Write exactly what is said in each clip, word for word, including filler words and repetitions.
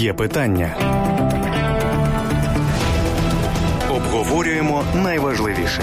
Є питання. Обговорюємо найважливіше.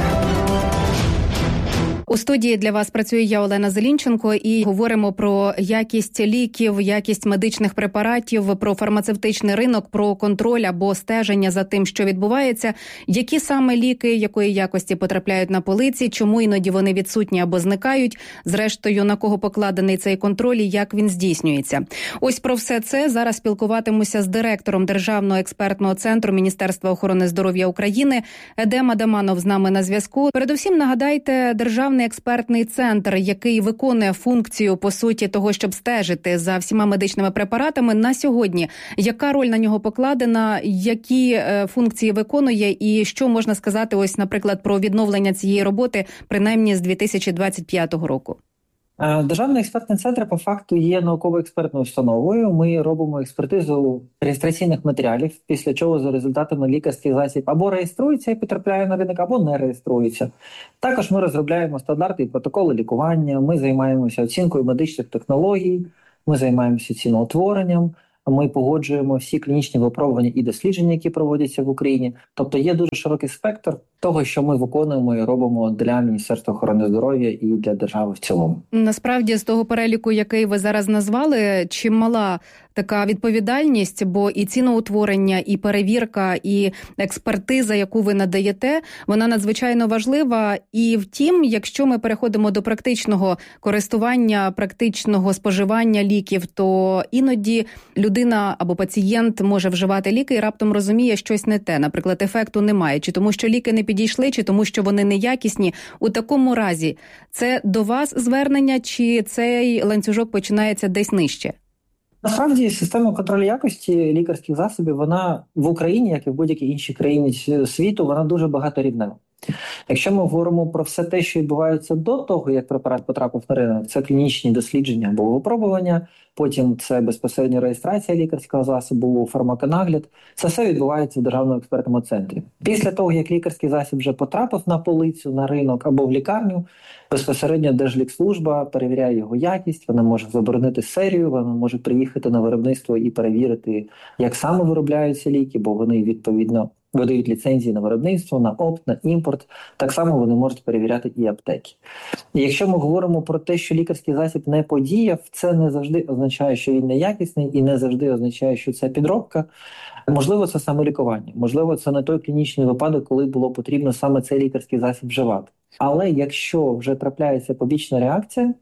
У студії для вас працює я, Олена Зелінченко, і говоримо про якість ліків, якість медичних препаратів, про фармацевтичний ринок, про контроль або стеження за тим, що відбувається, які саме ліки, якої якості потрапляють на полиці, чому іноді вони відсутні або зникають, зрештою, на кого покладений цей контроль і як він здійснюється. Ось про все це зараз спілкуватимуся з директором Державного експертного центру Міністерства охорони здоров'я України. Едем Адаманов з нами на зв'язку. Передусім, нагадайте, Державний експертний центр, який виконує функцію, по суті, того, щоб стежити за всіма медичними препаратами, на сьогодні. Яка роль на нього покладена, які е, функції виконує і що можна сказати, ось, наприклад, про відновлення цієї роботи, принаймні з дві тисячі двадцять п'ятого року? Державний експертний центр по факту є науково-експертною установою. Ми робимо експертизу реєстраційних матеріалів, після чого за результатами лікарський засіб або реєструється і потрапляє на ринок, або не реєструється. Також ми розробляємо стандарти і протоколи лікування, ми займаємося оцінкою медичних технологій, ми займаємося ціноутворенням, ми погоджуємо всі клінічні випробування і дослідження, які проводяться в Україні. Тобто є дуже широкий спектр того, що ми виконуємо і робимо для Міністерства охорони здоров'я і для держави в цілому. Насправді, з того переліку, який ви зараз назвали, чимала така відповідальність, бо і ціноутворення, і перевірка, і експертиза, яку ви надаєте, вона надзвичайно важлива. І втім, якщо ми переходимо до практичного користування, практичного споживання ліків, то іноді людина або пацієнт може вживати ліки і раптом розуміє щось не те. Наприклад, ефекту немає, чи тому, що ліки не підійшли, чи тому, що вони неякісні. У такому разі це до вас звернення, чи цей ланцюжок починається десь нижче? Насправді, система контролю якості лікарських засобів, вона в Україні, як і в будь-якій іншій країні світу, вона дуже багаторівнева. Якщо ми говоримо про все те, що відбувається до того, як препарат потрапив на ринок, це клінічні дослідження або випробування, потім це безпосередньо реєстрація лікарського засобу, фармаконагляд. Це все відбувається в Державному експертному центрі. Після того, як лікарський засіб вже потрапив на полицю, на ринок або в лікарню, безпосередньо Держлікслужба перевіряє його якість, вона може заборонити серію, вона може приїхати на виробництво і перевірити, як саме виробляються ліки, бо вони відповідно видають ліцензії на виробництво, на опт, на імпорт. Так само вони можуть перевіряти і аптеки. І якщо ми говоримо про те, що лікарський засіб не подіяв, це не завжди означає, що він неякісний, і не завжди означає, що це підробка. Можливо, це самолікування. Можливо, це не той клінічний випадок, коли було потрібно саме цей лікарський засіб вживати. Але якщо вже трапляється побічна реакція,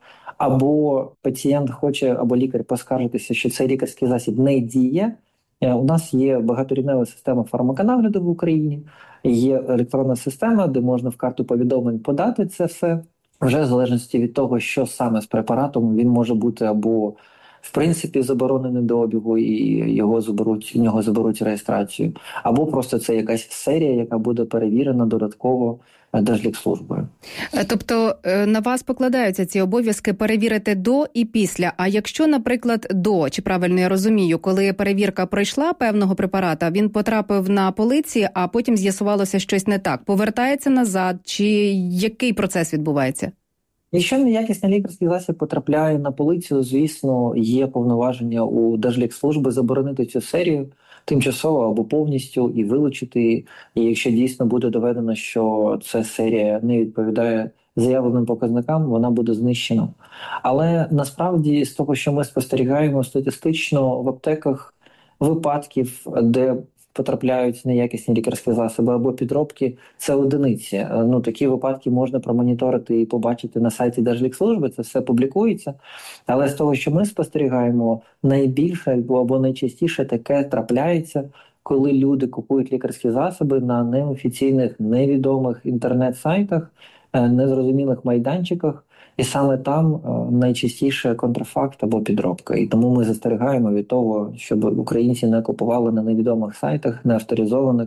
або пацієнт хоче, або лікар поскаржитися, що цей лікарський засіб не діє, у нас є багаторівнева система фармаконагляду в Україні, є електронна система, де можна в карту повідомлень подати це все. Вже в залежності від того, що саме з препаратом, він може бути або в принципі заборонений до обігу і його заберуть, в нього заберуть реєстрацію, або просто це якась серія, яка буде перевірена додатково Держлікслужбою. Тобто на вас покладаються ці обов'язки перевірити до і після. А якщо, наприклад, до, чи правильно я розумію, коли перевірка пройшла певного препарата, він потрапив на полиці, а потім з'ясувалося щось не так, повертається назад, чи який процес відбувається? Якщо неякісний лікарський засіб потрапляє на полицю, звісно, є повноваження у Держлікслужби заборонити цю серію тимчасово або повністю і вилучити. І якщо дійсно буде доведено, що ця серія не відповідає заявленим показникам, вона буде знищена. Але насправді з того, що ми спостерігаємо статистично в аптеках випадків, де потрапляють неякісні лікарські засоби або підробки, це одиниці. Ну, такі випадки можна промоніторити і побачити на сайті Держлікслужби, це все публікується. Але з того, що ми спостерігаємо, найбільше або найчастіше таке трапляється, коли люди купують лікарські засоби на неофіційних, невідомих інтернет-сайтах, незрозумілих майданчиках, і саме там найчастіше контрафакт або підробка. І тому ми застерігаємо від того, щоб українці не купували на невідомих сайтах, неавторизованих,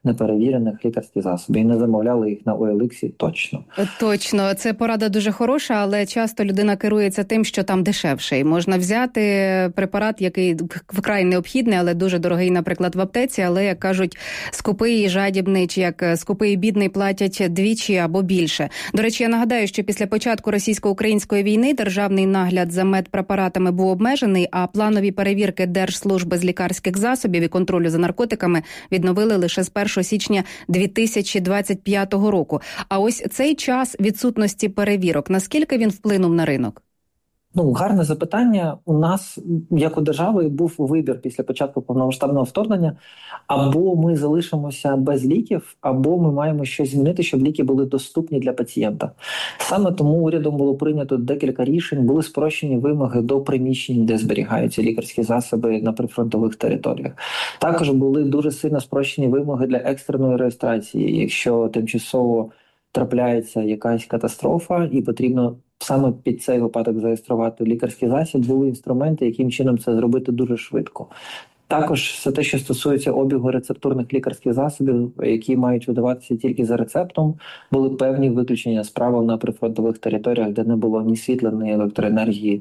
неперевірених лікарських засобів і не замовляли їх на о ел ікс точно. Точно, це порада дуже хороша, але часто людина керується тим, що там дешевше. І можна взяти препарат, який вкрай необхідний, але дуже дорогий, наприклад, в аптеці, але, як кажуть, скупий і жадібний, чи як скупий і бідний платять двічі або більше. До речі, я нагадаю, що після початку російсько-української війни державний нагляд за медпрепаратами був обмежений, а планові перевірки Держслужби з лікарських засобів і контролю за наркотиками відновили лише з першого січня дві тисячі двадцять п'ятого року. А ось цей час відсутності перевірок, наскільки він вплинув на ринок? Ну, гарне запитання. У нас, як у держави, був вибір після початку повномасштабного вторгнення. Або ми залишимося без ліків, або ми маємо щось змінити, щоб ліки були доступні для пацієнта. Саме тому урядом було прийнято декілька рішень, були спрощені вимоги до приміщень, де зберігаються лікарські засоби на прифронтових територіях. Також були дуже сильно спрощені вимоги для екстреної реєстрації, якщо тимчасово трапляється якась катастрофа і потрібно саме під цей випадок зареєструвати лікарський засіб, були інструменти, яким чином це зробити дуже швидко. Також все те, що стосується обігу рецептурних лікарських засобів, які мають видаватися тільки за рецептом, були певні виключення з правил на прифронтових територіях, де не було ні світла, ні електроенергії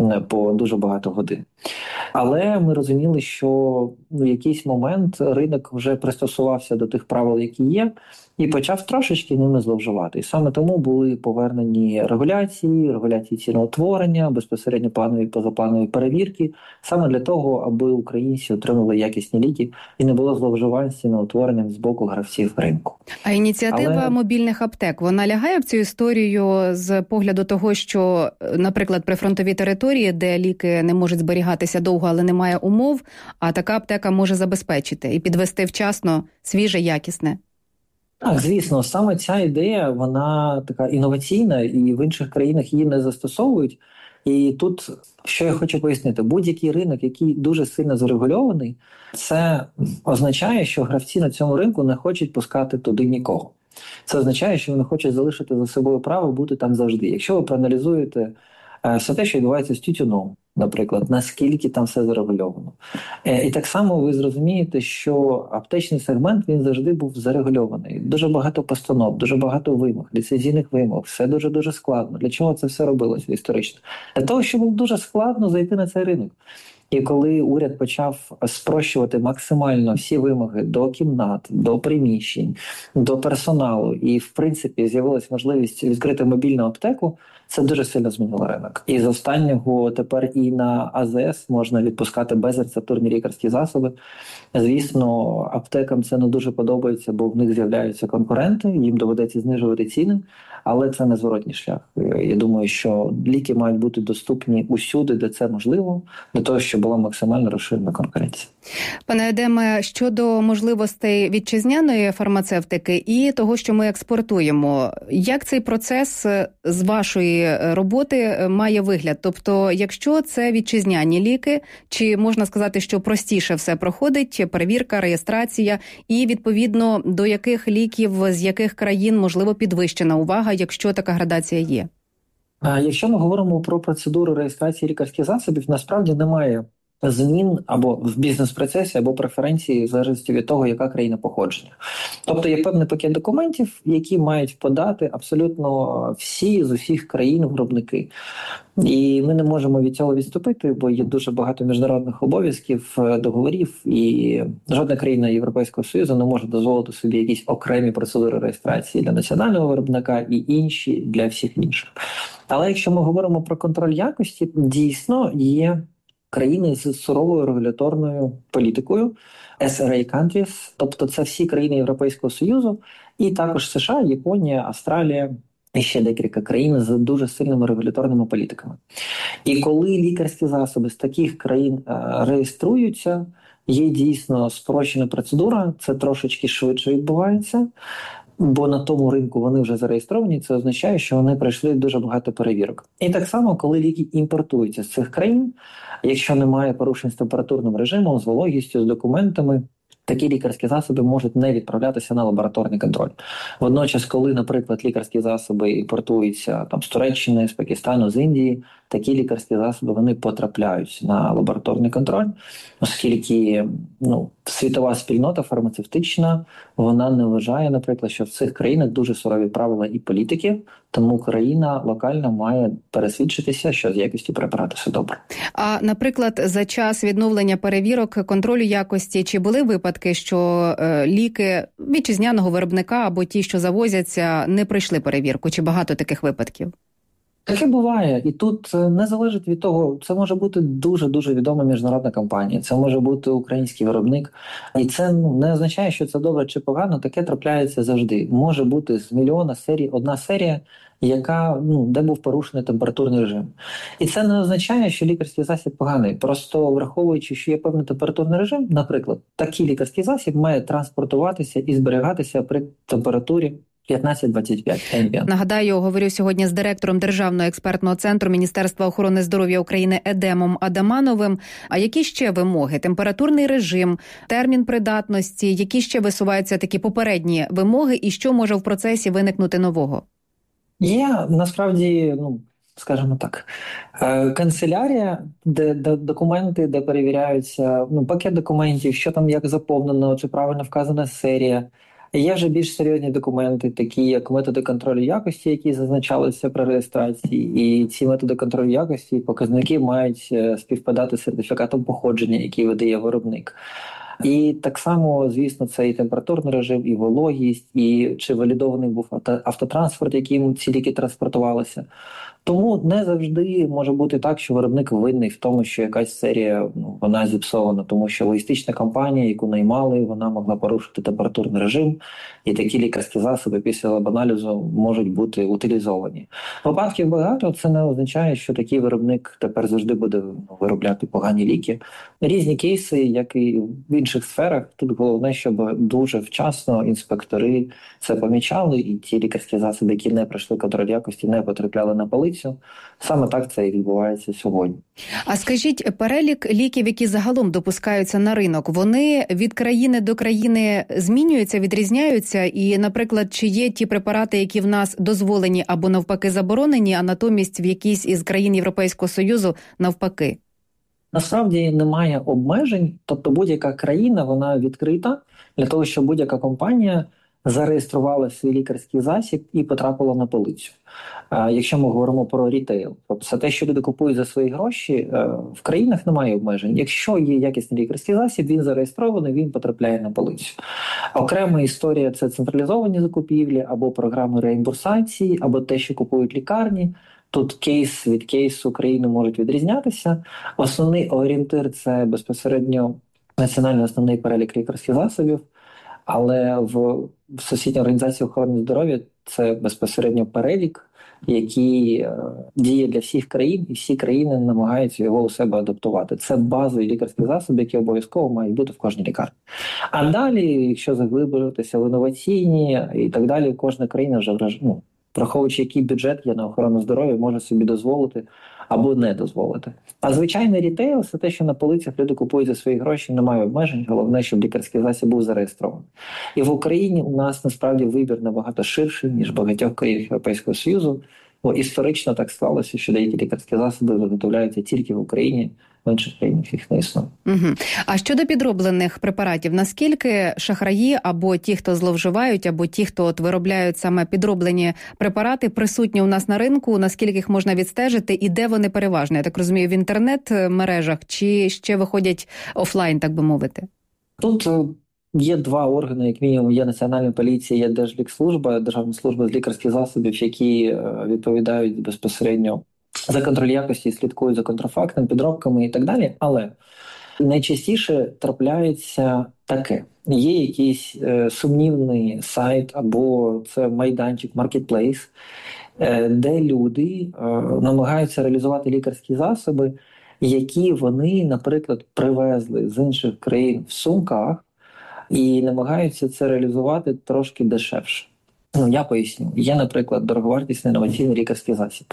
по дуже багато годин. Але ми розуміли, що в якийсь момент ринок вже пристосувався до тих правил, які є, і почав трошечки ними зловживати. І саме тому були повернені регуляції, регуляції ціноутворення, безпосередньо планові і позапланові перевірки, саме для того, аби українці отримали якісні ліки і не було зловживань з ціноутворенням з боку гравців ринку. А ініціатива Але... мобільних аптек, вона лягає в цю історію з погляду того, що, наприклад, прифронтові території, де ліки не можуть зберігатися довго, але немає умов, а така аптека може забезпечити і підвести вчасно свіже, якісне? Так, звісно, саме ця ідея, вона така інноваційна, і в інших країнах її не застосовують. І тут, що я хочу пояснити, будь-який ринок, який дуже сильно зарегульований, це означає, що гравці на цьому ринку не хочуть пускати туди нікого. Це означає, що вони хочуть залишити за собою право бути там завжди. Якщо ви проаналізуєте все те, що відбувається з тютюном, наприклад, наскільки там все зарегульовано. І так само ви зрозумієте, що аптечний сегмент, він завжди був зарегульований. Дуже багато постанов, дуже багато вимог, ліцензійних вимог, все дуже-дуже складно. Для чого це все робилося історично? Для того, що було дуже складно зайти на цей ринок. І коли уряд почав спрощувати максимально всі вимоги до кімнат, до приміщень, до персоналу, і, в принципі, з'явилась можливість відкрити мобільну аптеку, це дуже сильно змінило ринок. І з останнього тепер і на а зе ес можна відпускати безрецептурні лікарські засоби. Звісно, аптекам це не дуже подобається, бо в них з'являються конкуренти, їм доведеться знижувати ціни, але це не зворотній шлях. Я думаю, що ліки мають бути доступні усюди, де це можливо, для того, щоб була максимально розширена конкуренція. Пане Едеме, щодо можливостей вітчизняної фармацевтики і того, що ми експортуємо, як цей процес з вашої роботи має вигляд? Тобто, якщо це вітчизняні ліки, чи можна сказати, що простіше все проходить, перевірка, реєстрація, і, відповідно, до яких ліків, з яких країн, можливо, підвищена увага, якщо така градація є? Якщо ми говоримо про процедуру реєстрації лікарських засобів, насправді немає змін або в бізнес-процесі, або преференції в залежності від того, яка країна походження. Тобто є певний пакет документів, які мають подати абсолютно всі з усіх країн виробники. І ми не можемо від цього відступити, бо є дуже багато міжнародних обов'язків, договорів, і жодна країна Європейського Союзу не може дозволити собі якісь окремі процедури реєстрації для національного виробника і інші для всіх інших. Але якщо ми говоримо про контроль якості, дійсно є країни з суровою регуляторною політикою, ес ар ей countries, тобто це всі країни Європейського Союзу, і також США, Японія, Австралія, і ще декілька країн з дуже сильними регуляторними політиками. І коли лікарські засоби з таких країн е, реєструються, є дійсно спрощена процедура, це трошечки швидше відбувається, бо на тому ринку вони вже зареєстровані, це означає, що вони пройшли дуже багато перевірок. І так само, коли ліки імпортуються з цих країн, якщо немає порушень з температурним режимом, з вологістю, з документами, такі лікарські засоби можуть не відправлятися на лабораторний контроль. Водночас, коли, наприклад, лікарські засоби імпортуються там, з Туреччини, з Пакистану, з Індії, такі лікарські засоби вони потрапляють на лабораторний контроль, оскільки ну, світова спільнота фармацевтична, вона не вважає, наприклад, що в цих країнах дуже сурові правила і політики, тому країна локально має пересвідчитися, що з якістю препарату все добре. А, наприклад, за час відновлення перевірок, контролю якості, чи були випадки, що е, ліки вітчизняного виробника або ті, що завозяться, не пройшли перевірку? Чи багато таких випадків? Таке буває, і тут не залежить від того, це може бути дуже-дуже відома міжнародна компанія, це може бути український виробник, і це ну, не означає, що це добре чи погано, таке трапляється завжди. Може бути з мільйона серій одна серія, яка, ну, де був порушений температурний режим. І це не означає, що лікарський засіб поганий, просто враховуючи, що є певний температурний режим, наприклад, такий лікарський засіб має транспортуватися і зберігатися при температурі п'ятнадцять двадцять п'ять ambient. Нагадаю, говорю сьогодні з директором Державного експертного центру Міністерства охорони здоров'я України Едемом Адамановим. А які ще вимоги? Температурний режим, термін придатності, які ще висуваються такі попередні вимоги і що може в процесі виникнути нового? Є, насправді, ну, скажімо так, канцелярія, де, де документи, де перевіряються, ну, пакет документів, що там як заповнено, чи правильно вказана серія. Є вже більш серйозні документи, такі як методи контролю якості, які зазначалися при реєстрації, і ці методи контролю якості, показники мають співпадати з сертифікатом походження, який видає виробник. І так само, звісно, це і температурний режим, і вологість, і чи валідований був автотранспорт, яким ці ліки транспортувалися. Тому не завжди може бути так, що виробник винний в тому, що якась серія, ну, вона зіпсована, тому що логістична компанія, яку наймали, вона могла порушити температурний режим, і такі лікарські засоби після лабаналізу можуть бути утилізовані. Випадків багато, це не означає, що такий виробник тепер завжди буде виробляти погані ліки. Різні кейси, як і в інших сферах, тут головне, щоб дуже вчасно інспектори це помічали, і ті лікарські засоби, які не пройшли контроль якості, не потрапляли на полицю. Саме так це і відбувається сьогодні. А скажіть, перелік ліків, які загалом допускаються на ринок, вони від країни до країни змінюються, відрізняються? І, наприклад, чи є ті препарати, які в нас дозволені або навпаки заборонені, а натомість в якійсь із країн Європейського Союзу навпаки? Насправді немає обмежень, тобто будь-яка країна, вона відкрита для того, щоб будь-яка компанія зареєструвала свій лікарський засіб і потрапила на полицю. Якщо ми говоримо про рітейл, тобто це те, що люди купують за свої гроші, в країнах немає обмежень. Якщо є якісний лікарський засіб, він зареєстрований, він потрапляє на полицю. Окрема історія – це централізовані закупівлі, або програми реімбурсації, або те, що купують лікарні. Тут кейс від кейсу країни можуть відрізнятися. Основний орієнтир – це безпосередньо національний основний перелік лікарських засобів, але в Всесвітній організації охорони здоров'я це безпосередньо перелік, який е, діє для всіх країн, і всі країни намагаються його у себе адаптувати. Це базові лікарські засоби, які обов'язково мають бути в кожній лікарні. А далі, якщо заглиблюватися в інноваційні і так далі, кожна країна вже, ну, враховуючи, який бюджет є на охорону здоров'я, може собі дозволити або не дозволити. А звичайний рітейл – це те, що на полицях люди купують за свої гроші, немає обмежень, головне, щоб лікарський засіб був зареєстрований. І в Україні у нас насправді вибір набагато ширший, ніж в багатьох країнах Європейського Союзу, бо історично так склалося, що деякі лікарські засоби виготовляються тільки в Україні, в інших країнах їх не існує. Угу. А щодо підроблених препаратів, наскільки шахраї або ті, хто зловживають, або ті, хто от виробляють саме підроблені препарати, присутні у нас на ринку, наскільки їх можна відстежити і де вони переважно? Я так розумію, в інтернет-мережах чи ще виходять офлайн, так би мовити? Тут є два органи, як мінімум, є Національна поліція, є Держлікслужба, Державна служба з лікарських засобів, які відповідають безпосередньо за контроль якості, слідкують за контрафактом, підробками і так далі. Але найчастіше трапляється таке. Є якийсь е, сумнівний сайт або це майданчик, маркетплейс, е, де люди е, намагаються реалізувати лікарські засоби, які вони, наприклад, привезли з інших країн в сумках і намагаються це реалізувати трошки дешевше. Ну, я поясню. Є, наприклад, дороговартісний інноваційний лікарський засіб.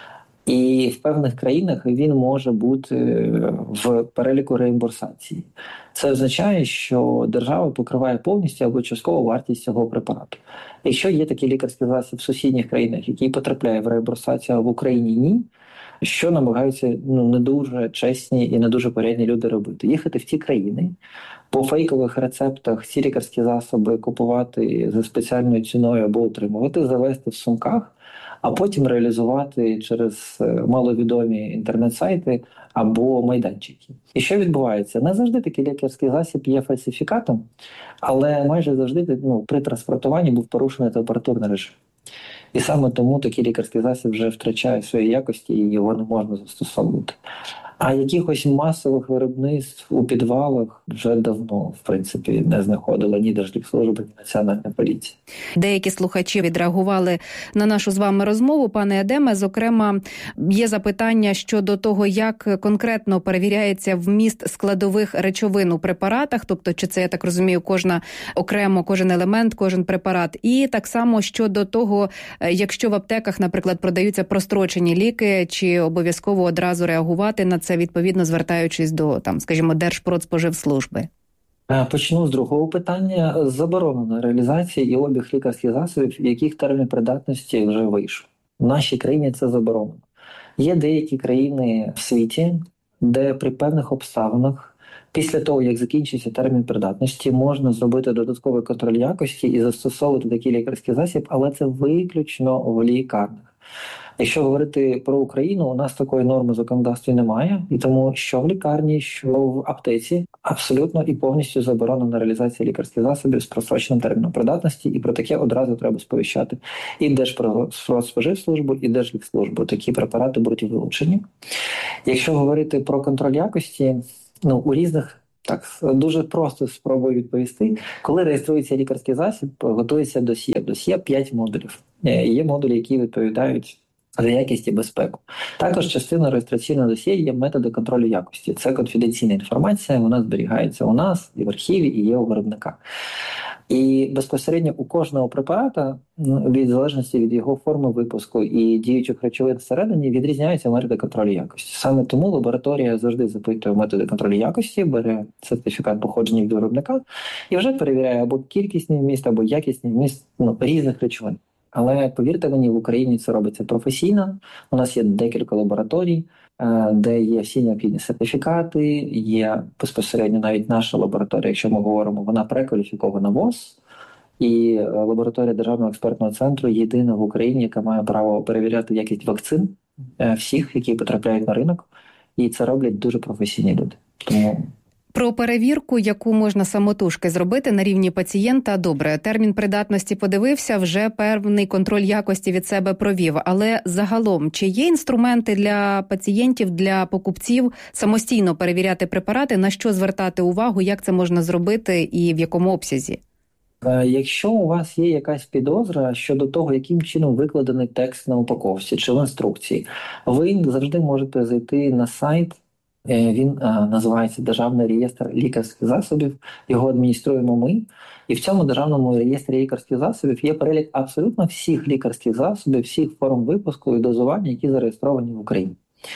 І в певних країнах він може бути в переліку реімбурсації. Це означає, що держава покриває повністю або частково вартість цього препарату. Якщо є такий лікарський засіб в сусідніх країнах, який потрапляє в реімбурсацію, а в Україні ні, що намагаються ну, не дуже чесні і не дуже порядні люди робити. Їхати в ті країни, по фейкових рецептах ці лікарські засоби купувати за спеціальною ціною або отримувати, завести в сумках, а потім реалізувати через маловідомі інтернет-сайти або майданчики. І що відбувається? Не завжди такий лікарський засіб є фальсифікатом, але майже завжди ну, при транспортуванні був порушений температурний режим. І саме тому такий лікарський засіб вже втрачає свої якості і його не можна застосовувати. А якихось масових виробництв у підвалах вже давно, в принципі, не знаходила ні Держлікслужба, ні Національна поліція. Деякі слухачі відреагували на нашу з вами розмову. Пане Едеме, зокрема, є запитання щодо того, як конкретно перевіряється вміст складових речовин у препаратах, тобто, чи це, я так розумію, кожна окремо, кожен елемент, кожен препарат. І так само щодо того, якщо в аптеках, наприклад, продаються прострочені ліки, чи обов'язково одразу реагувати на це, відповідно звертаючись до, там, скажімо, Держпродспоживслужби. Почну з другого питання. Заборонена реалізація і обіг лікарських засобів, яких термін придатності вже вийшов. В нашій країні це заборонено. Є деякі країни в світі, де при певних обставинах, після того, як закінчиться термін придатності, можна зробити додатковий контроль якості і застосовувати такий лікарський засіб, але це виключно в лікарнях. Якщо говорити про Україну, у нас такої норми в законодавстві немає, і тому що в лікарні, що в аптеці абсолютно і повністю заборонена реалізація лікарських засобів з простроченим терміном придатності, і про таке одразу треба сповіщати і Держпродспоживслужбу, і Держлікслужбу. Такі препарати будуть вилучені. Якщо говорити про контроль якості, ну, у різних, так, дуже просто спробую відповісти. Коли реєструється лікарський засіб, готується досьє. Досьє п'ять модулів. Є модулі, які відповідають за якість і безпеку. Також частина реєстраційного досьє є методи контролю якості. Це конфіденційна інформація, вона зберігається у нас і в архіві, і є у виробника. І безпосередньо у кожного препарата, від залежності від його форми випуску і діючих речовин всередині, відрізняються методи контролю якості. Саме тому лабораторія завжди запитує методи контролю якості, бере сертифікат походження від виробника і вже перевіряє або кількісний вміст, або якісний вміст ну, різних речовин. Але, повірте мені, в Україні це робиться професійно. У нас є декілька лабораторій, де є всі необхідні сертифікати, є безпосередньо навіть наша лабораторія, якщо ми говоримо, вона прекваліфікована ВОЗ. І лабораторія Державного експертного центру єдина в Україні, яка має право перевіряти якість вакцин всіх, які потрапляють на ринок. І це роблять дуже професійні люди. Тому... Про перевірку, яку можна самотужки зробити на рівні пацієнта, добре. Термін придатності подивився, вже певний контроль якості від себе провів. Але загалом, чи є інструменти для пацієнтів, для покупців самостійно перевіряти препарати, на що звертати увагу, як це можна зробити і в якому обсязі? Якщо у вас є якась підозра щодо того, яким чином викладений текст на упаковці чи в інструкції, ви завжди можете зайти на сайт. Він а, називається Державний реєстр лікарських засобів, його адмініструємо ми. І в цьому Державному реєстрі лікарських засобів є перелік абсолютно всіх лікарських засобів, всіх форм випуску і дозування, які зареєстровані в Україні.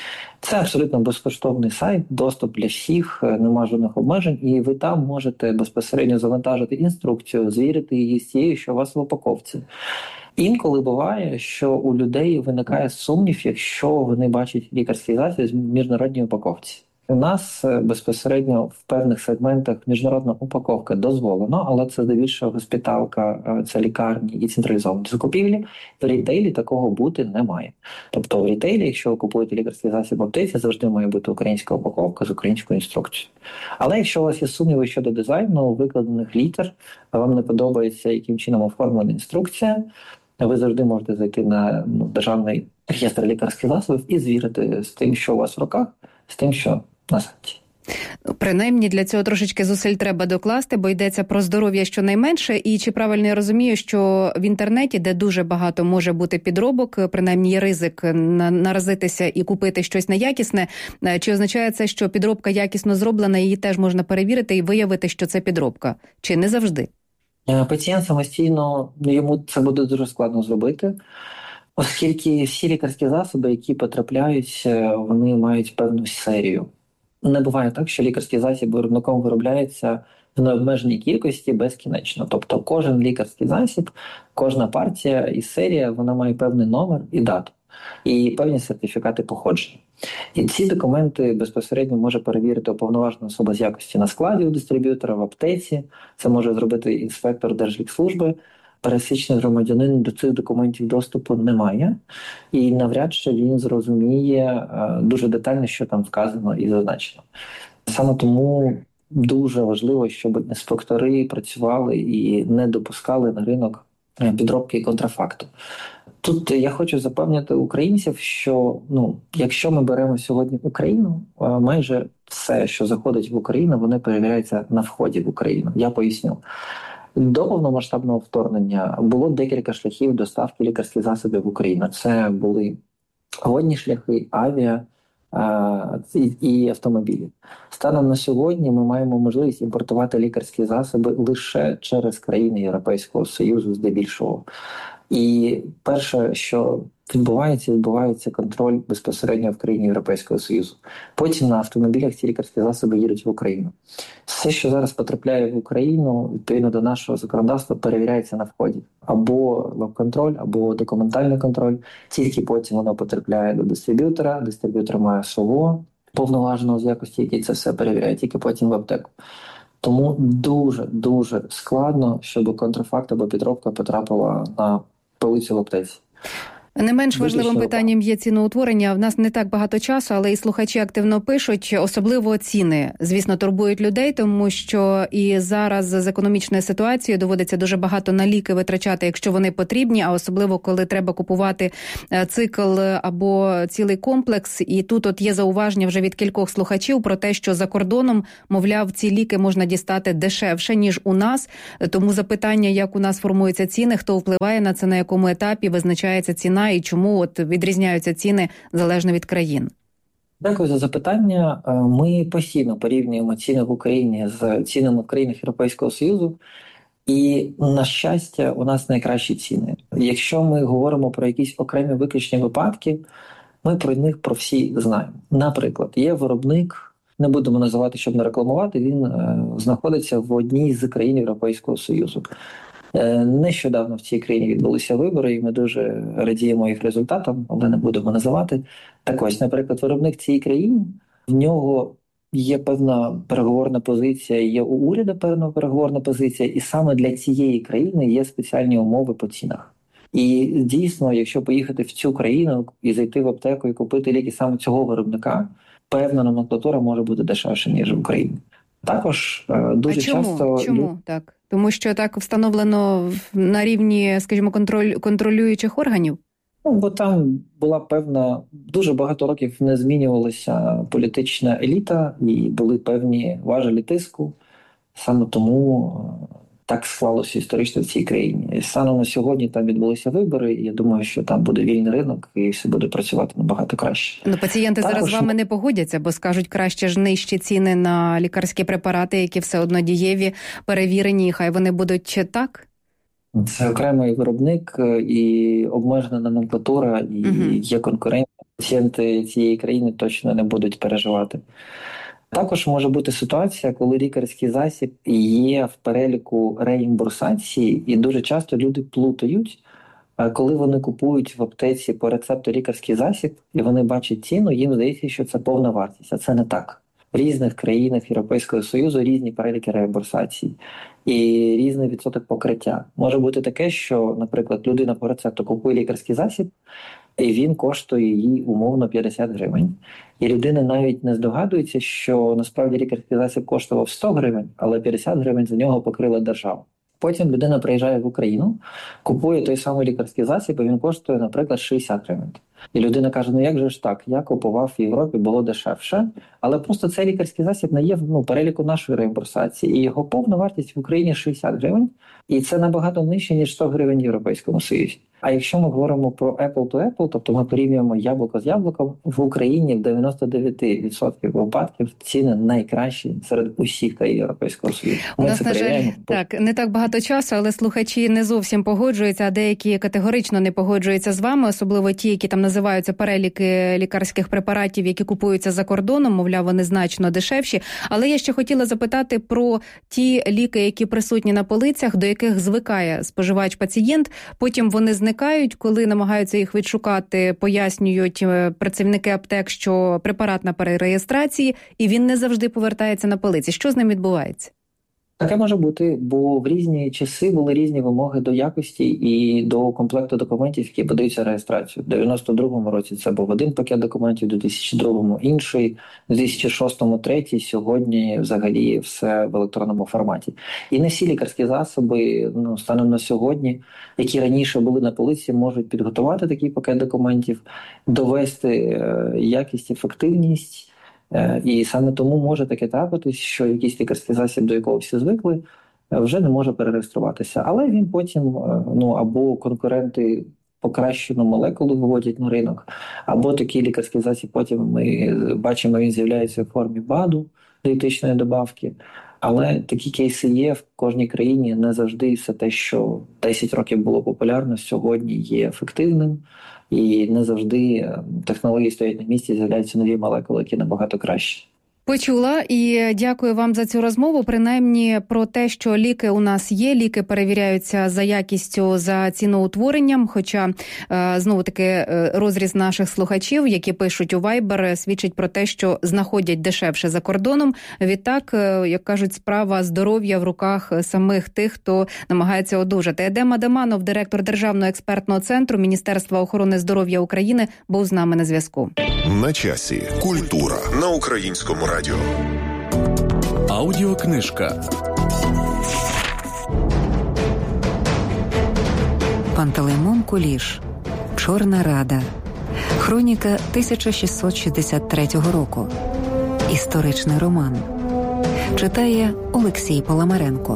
Це абсолютно безкоштовний сайт, доступ для всіх, немає жодних обмежень, і ви там можете безпосередньо завантажити інструкцію, звірити її з тією, що у вас в упаковці. Інколи буває, що у людей виникає сумнів, якщо вони бачать лікарський засіб в міжнародній упаковці. У нас безпосередньо в певних сегментах міжнародна упаковка дозволена, але це здебільшого госпіталка, це лікарні і централізовані закупівлі. В рітейлі такого бути не має. Тобто в рітейлі, якщо ви купуєте лікарський засіб в аптеці, завжди має бути українська упаковка з українською інструкцією. Але якщо у вас є сумніви щодо дизайну, викладених літер, вам не подобається, яким чином оформлена інструкція, ви завжди можете зайти на ну, Державний реєстр лікарських засобів і звірити з тим, що у вас в руках, з тим, що на сайті. Принаймні для цього трошечки зусиль треба докласти, бо йдеться про здоров'я щонайменше. І чи правильно я розумію, що в інтернеті, де дуже багато може бути підробок, принаймні є ризик наразитися і купити щось неякісне, чи означає це, що підробка якісно зроблена, її теж можна перевірити і виявити, що це підробка? Чи не завжди? Пацієнт самостійно, йому це буде дуже складно зробити, оскільки всі лікарські засоби, які потрапляють, вони мають певну серію. Не буває так, що лікарський засіб виробником виробляється в необмеженій кількості безкінечно. Тобто кожен лікарський засіб, кожна партія і серія, вона має певний номер і дату, і певні сертифікати походження. І ці документи безпосередньо може перевірити уповноважена особа з якості на складі у дистриб'ютора, в аптеці. Це може зробити інспектор Держлікслужби. Пересічний громадянин до цих документів доступу не має. І навряд чи він зрозуміє дуже детально, що там вказано і зазначено. Саме тому дуже важливо, щоб інспектори працювали і не допускали на ринок підробки і контрафакту. Тут я хочу запевнити українців, що ну, якщо ми беремо сьогодні Україну, майже все, що заходить в Україну, вони перевіряються на вході в Україну. Я поясню. До повномасштабного вторгнення було декілька шляхів доставки лікарських засобів в Україну. Це були водні шляхи, авіа а, і, і автомобілі. Станом на сьогодні ми маємо можливість імпортувати лікарські засоби лише через країни Європейського Союзу здебільшого. І перше, що відбувається, відбувається контроль безпосередньо в країні Європейського Союзу. Потім на автомобілях ці лікарські засоби їдуть в Україну. Все, що зараз потрапляє в Україну, відповідно до нашого законодавства, перевіряється на вході. Або веб-контроль, або документальний контроль. Тільки потім воно потрапляє до дистриб'ютора, дистриб'ютор має СОВО, повноваженого з якості, який це все перевіряє, тільки потім в аптеку. Тому дуже-дуже складно, щоб контрафакт або підробка потрапила на полицю в аптеці. Не менш важливим питанням є ціноутворення. В нас не так багато часу, але і слухачі активно пишуть, особливо ціни. Звісно, турбують людей, тому що і зараз з економічною ситуацією доводиться дуже багато на ліки витрачати, якщо вони потрібні, а особливо, коли треба купувати цикл або цілий комплекс. І тут от є зауваження вже від кількох слухачів про те, що за кордоном, мовляв, ці ліки можна дістати дешевше, ніж у нас. Тому запитання, як у нас формуються ціни, хто впливає на це, на якому етапі визначається ціна, і чому от відрізняються ціни залежно від країн? Дякую за запитання. Ми постійно порівнюємо ціни в Україні з цінами в країнах Європейського Союзу. І, на щастя, у нас найкращі ціни. Якщо ми говоримо про якісь окремі виключні випадки, ми про них про всі знаємо. Наприклад, є виробник, не будемо називати, щоб не рекламувати, він е, знаходиться в одній з країн Європейського Союзу. Нещодавно в цій країні відбулися вибори, і ми дуже радіємо їх результатам, але не будемо називати. Так ось, наприклад, виробник цієї країни, в нього є певна переговорна позиція, є у уряду певна переговорна позиція, і саме для цієї країни є спеціальні умови по цінах. І дійсно, якщо поїхати в цю країну і зайти в аптеку і купити ліки саме цього виробника, певна номенклатура може бути дешевше, ніж в Україні. Також дуже а чому? часто... Чому так? Тому що так встановлено на рівні, скажімо, контроль, контролюючих органів? Ну, бо там була певна, дуже багато років не змінювалася політична еліта і були певні важелі тиску. Саме тому так склалося історично в цій країні. Саме на сьогодні там відбулися вибори, і я думаю, що там буде вільний ринок і все буде працювати набагато краще. Ну, пацієнти Також... зараз з вами не погодяться, бо скажуть, краще ж нижчі ціни на лікарські препарати, які все одно дієві, перевірені, хай вони будуть так? Це окремий виробник і обмежена номенклатура, і угу. є конкуренція. Пацієнти цієї країни точно не будуть переживати. Також може бути ситуація, коли лікарський засіб є в переліку реімбурсації, і дуже часто люди плутають, коли вони купують в аптеці по рецепту лікарський засіб, і вони бачать ціну, їм здається, що це повна вартість, а це не так. В різних країнах Європейського Союзу різні переліки реімбурсації і різний відсоток покриття. Може бути таке, що, наприклад, людина по рецепту купує лікарський засіб, і він коштує їй умовно п'ятдесят гривень. І людина навіть не здогадується, що насправді лікарський засіб коштував сто гривень, але п'ятдесят гривень за нього покрила держава. Потім людина приїжджає в Україну, купує той самий лікарський засіб, і він коштує, наприклад, шістдесят гривень. І людина каже, ну як же ж так, я купував в Європі, було дешевше, але просто цей лікарський засіб не є в ну, переліку нашої реімбурсації, і його повна вартість в Україні шістдесят гривень, і це набагато нижче, ніж сто гривень в Європейському Союзі. А якщо ми говоримо про Apple to Apple, тобто ми порівнюємо яблуко з яблуком, в Україні в дев'яносто дев'ять відсотків випадків ціни найкращі серед усіх країн Європейського Союзу. Ми У нас, на жаль, так, не так багато часу, але слухачі не зовсім погоджуються, а деякі категорично не погоджуються з вами, особливо ті, які там називають називаються переліки лікарських препаратів, які купуються за кордоном, мовляв, вони значно дешевші. Але я ще хотіла запитати про ті ліки, які присутні на полицях, до яких звикає споживач-пацієнт. Потім вони зникають, коли намагаються їх відшукати, пояснюють працівники аптек, що препарат на перереєстрації, і він не завжди повертається на полиці. Що з ним відбувається? Таке може бути, бо в різні часи були різні вимоги до якості і до комплекту документів, які подаються реєстрацію. В дев'яносто другому році це був один пакет документів, в дві тисячі другому інший, в дві тисячі шостому третій, сьогодні взагалі все в електронному форматі. І не всі лікарські засоби, ну, станом на сьогодні, які раніше були на полиці, можуть підготувати такий пакет документів, довести якість, ефективність. І саме тому може таке трапитись, що якийсь лікарський засіб, до якого всі звикли, вже не може перереєструватися. Але він потім, ну, або конкуренти покращену молекулу виводять на ринок, або такий лікарський засіб потім ми бачимо, він з'являється в формі БАДу, дієтичної добавки. Але такі кейси є в кожній країні. Не завжди все те, що десять років було популярно, сьогодні є ефективним. І не завжди технології стоять на місці, з'являються нові молекули, які набагато кращі. Почула і дякую вам за цю розмову. Принаймні про те, що ліки у нас є, ліки перевіряються за якістю, за ціноутворенням. Хоча, знову-таки, розріз наших слухачів, які пишуть у Viber, свідчить про те, що знаходять дешевше за кордоном. Відтак, як кажуть, справа здоров'я в руках самих тих, хто намагається одужати. Едем Адаманов, директор Державного експертного центру Міністерства охорони здоров'я України, був з нами на зв'язку. На часі. Культура на Українському радіо. Аудіокнижка. Пантелеймон Куліш. Чорна Рада. Хроніка тисяча шістсот шістдесят третього року. Історичний роман. Читає Олексій Паламаренко.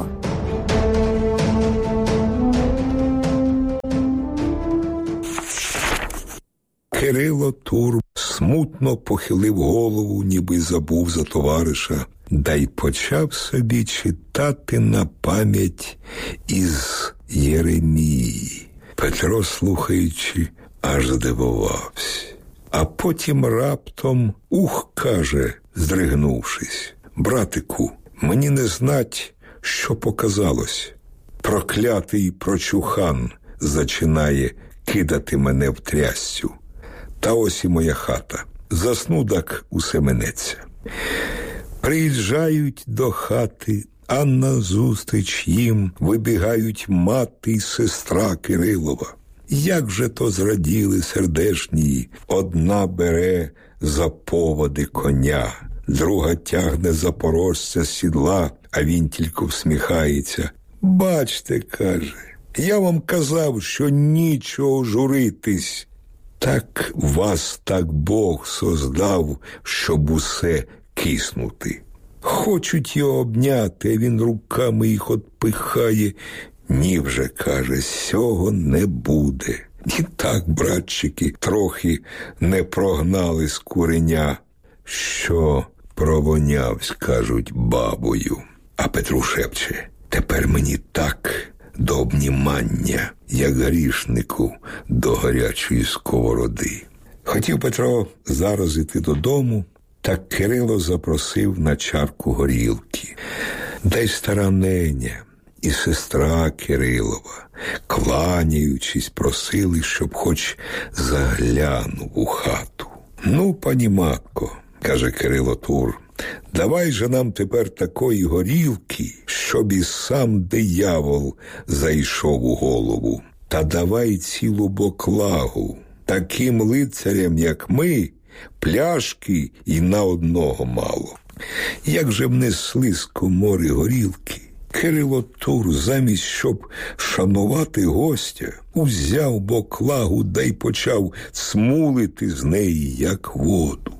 Кирило Тур смутно похилив голову, ніби забув за товариша, да й почав собі читати на пам'ять із Єремії. Петро, слухаючи, аж здивувався. А потім раптом, ух, каже, здригнувшись, братику, мені не знать, що показалось. Проклятий прочухан зачинає кидати мене в трясцю. Та ось і моя хата. Засну, так усе минеться. Приїжджають до хати, а назустріч їм вибігають мати й сестра Кирилова. Як же то зраділи сердешні, одна бере за поводи коня, друга тягне запорожця з сідла, а він тільки всміхається. Бачте, каже, я вам казав, що нічого журитись. Так вас так Бог создав, щоб усе киснути. Хочуть його обняти, а він руками їх отпихає. Ні вже, каже, сього не буде. І так, братчики, трохи не прогнали з куреня, що провонявсь, кажуть, бабою. А Петру шепче, тепер мені так до обнімання, як грішнику до гарячої сковороди. Хотів Петро зараз іти додому, так Кирило запросив на чарку горілки. Да й стара неня і сестра Кирилова, кланяючись, просили, щоб хоч заглянув у хату. Ну, пані матко, каже Кирило Тур, давай же нам тепер такої горілки, щоб і сам диявол зайшов у голову. Та давай цілу боклагу. Таким лицарям, як ми, пляшки і на одного мало. Як же внесли з комори горілки, Кирило Тур, замість щоб шанувати гостя, узяв боклагу да й почав смулити з неї, як воду.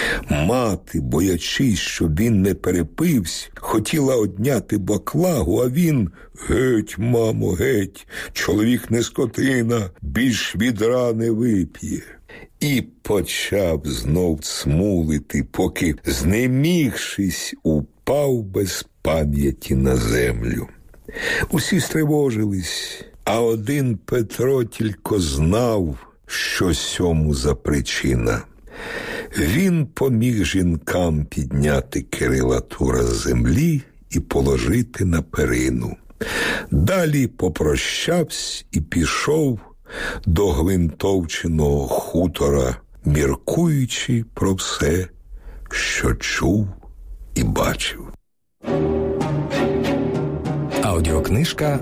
Мати, боячись, щоб він не перепився, хотіла одняти баклагу, а він: «Геть, мамо, геть, чоловік не скотина, більш відра не вип'є». І почав знов цмулити, поки, знемігшись, упав без пам'яті на землю. Усі стривожились, а один Петро тільки знав, що сьому за причина. Він поміг жінкам підняти Кирила Тура з землі і положити на перину. Далі попрощавсь і пішов до Гвинтовчиного хутора, міркуючи про все, що чув і бачив. Аудіокнижка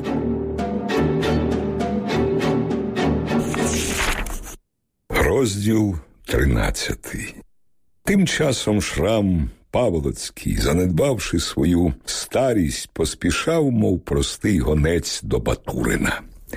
Розділ тринадцятий. Тим часом Шрам Павлоцький, занедбавши свою старість, поспішав, мов простий гонець до Батурина.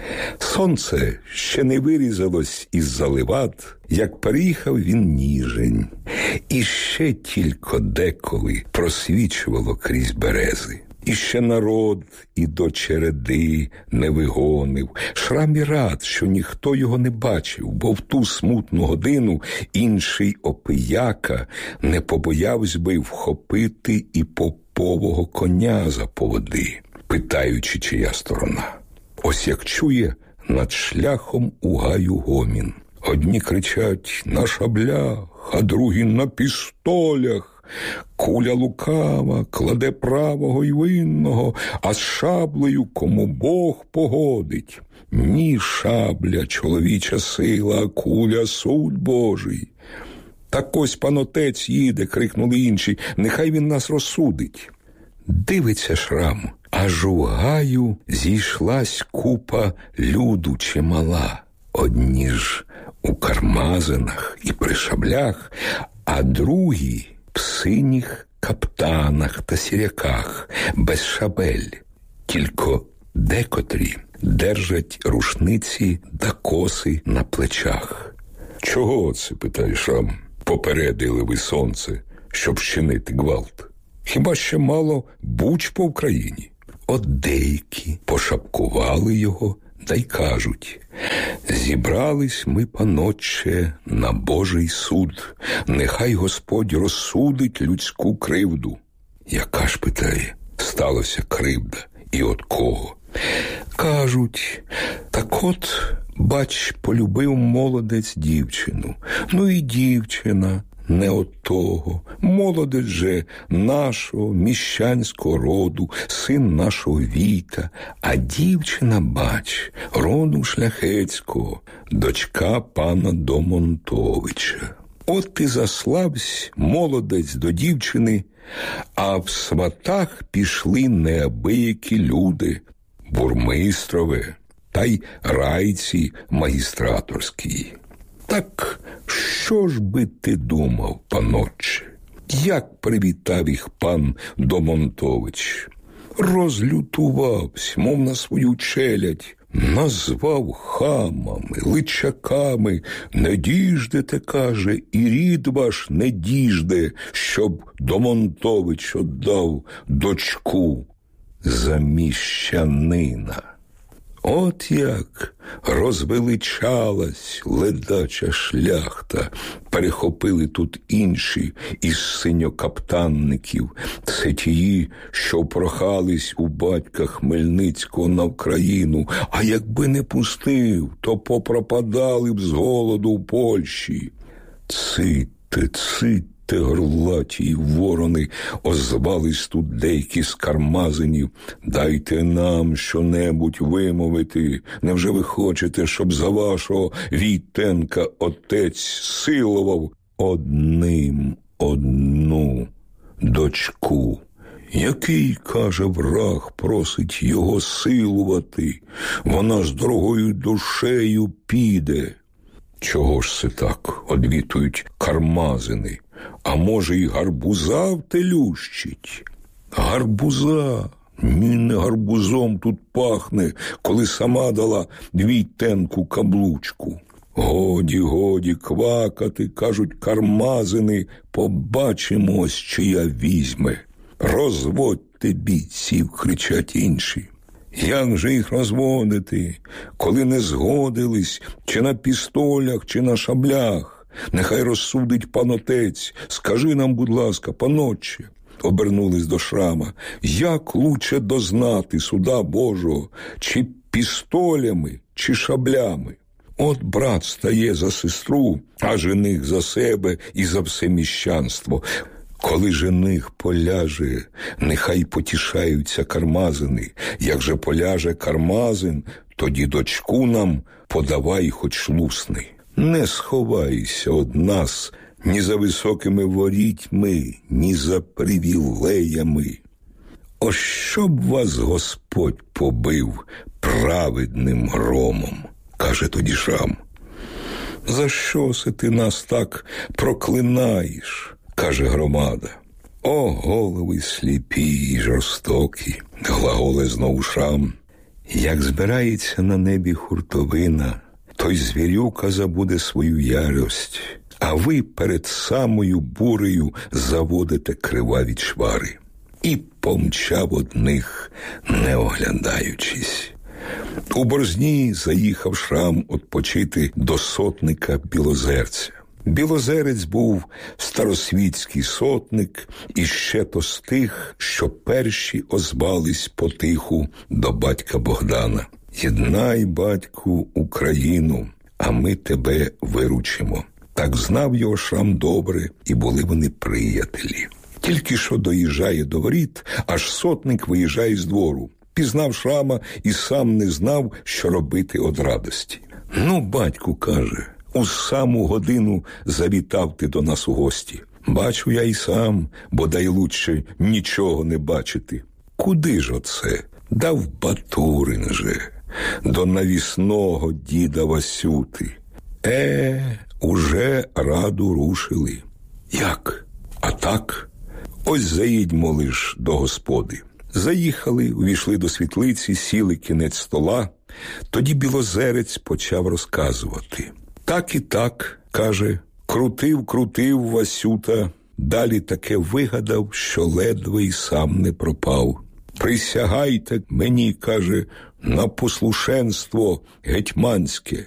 Сонце ще не вирізалось із-за левад, як переїхав він Ніжень, і ще тільки деколи просвічувало крізь берези. І ще народ і до череди не вигонив. Шрам і рад, що ніхто його не бачив, бо в ту смутну годину інший опияка не побоявсь би вхопити і попового коня за поводи, питаючи, чия сторона. Ось як чує над шляхом у гаю гомін. Одні кричать «на шаблях», а другі «на пістолях». Куля лукава кладе правого й винного, а з шаблею кому Бог погодить. Ні шабля чоловіча сила, а куля суд Божий. Так ось пан отець їде, крикнули інші, нехай він нас розсудить. Дивиться Шрам, аж у гаю зійшлась купа люду чимала. Одні ж у кармазинах і при шаблях, а другі в синіх каптанах та сіряках, без шабель. Тільки декотрі держать рушниці та коси на плечах. «Чого це, – питає Шрам, – попередили ви сонце, щоб щинити гвалт? Хіба ще мало буч по Україні?» От деякі пошапкували його, та й кажуть: «Зібрались ми, панотче, на Божий суд, нехай Господь розсудить людську кривду». Яка ж, питає, сталося кривда, і от кого? Кажуть: «Так от, бач, полюбив молодець дівчину, ну і дівчина не от того. Молодець же нашого міщанського роду, син нашого Віта, а дівчина, бач, роду шляхетського, дочка пана Домонтовича. От і заславсь молодець до дівчини, а в сватах пішли неабиякі люди, бурмистрове, та й райці магістраторські. Так що ж би ти думав, панотче? Як привітав їх пан Домонтович? Розлютувався, мов на свою челядь, назвав хамами, личаками. Не діждете, каже, і рід ваш не діжде, щоб Домонтович отдав дочку за міщанина. От як розвеличалась ледача шляхта, перехопили тут інші із синьокаптанників. Це тії, що прохались у батька Хмельницького на Вкраїну, а якби не пустив, то попропадали б з голоду в Польщі. Цитте, цитте, горлаті ворони, озвались тут деякі з кармазинів. Дайте нам що-небудь вимовити. Невже ви хочете, щоб за вашого Війтенка отець силував одним одну дочку? Який, каже, враг просить його силувати? Вона з дорогою душею піде. Чого ж це так, одвітують кармазини? А може, й гарбуза втелющить? Гарбуза? Ні, не гарбузом тут пахне, коли сама дала Війтенку каблучку. Годі, годі квакати, кажуть кармазини, побачимо, ось чия візьме. Розводьте бійців, кричать інші. Як же їх розводити, коли не згодились, чи на пістолях, чи на шаблях? Нехай розсудить пан отець. Скажи нам, будь ласка, панотче, обернулись до Шрама, як лучше дознати суда Божого, чи пістолями, чи шаблями? От брат стає за сестру, а жених за себе і за все міщанство. Коли жених поляже, нехай потішаються кармазини. Як же поляже кармазин, тоді дочку нам подавай хоч лусни. Не сховайся од нас ні за високими ворітьми, ні за привілеями. О, щоб вас Господь побив праведним громом, каже тоді Шрам. За що се ти нас так проклинаєш, каже громада. О, голови сліпі й жорстокі, глаголе знову Шрам. Як збирається на небі хуртовина, той звірюка забуде свою ярость, а ви перед самою бурею заводите криваві чвари. І помчав одних, не оглядаючись. У Борзні заїхав Шрам odpoчити до сотника Білозерця. Білозерець був старосвітський сотник, і ще то з тих, що перші озвались потиху до батька Богдана. «Єднай, батьку, Україну, а ми тебе виручимо». Так знав його Шрам добре, і були вони приятелі. Тільки що доїжджає до воріт, аж сотник виїжджає з двору. Пізнав Шрама і сам не знав, що робити од радості. «Ну, батьку, – каже, – у саму годину завітав ти до нас у гості. Бачу я й сам, бодай лучше нічого не бачити. Куди ж оце? Да в Батурин же, до навісного діда Васюти. Е, уже раду рушили». «Як? А так? Ось заїдьмо лиш до господи». Заїхали, увійшли до світлиці, сіли кінець стола. Тоді Білозерець почав розказувати. «Так і так, – каже, – крутив, крутив Васюта, далі таке вигадав, що ледве й сам не пропав. Присягайте мені, – каже, – на послушенство гетьманське,